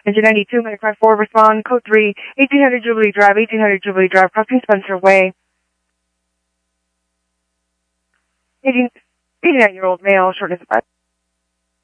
Engine 92, Medic 54, respond, code 3, 1800 Jubilee Drive, crossing Spencer Way. 89-year-old male, shortness of breath.